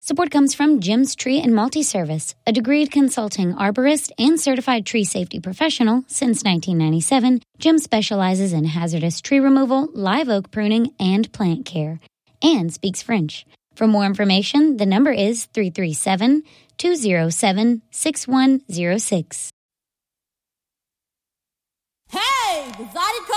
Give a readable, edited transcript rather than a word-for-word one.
Support comes from Jim's Tree and Multi-Service, a degreed consulting arborist and certified tree safety professional since 1997. Jim specializes in hazardous tree removal, live oak pruning, and plant care, and speaks French. For more information, the number is 337-207-6106. Hey, the Zydeco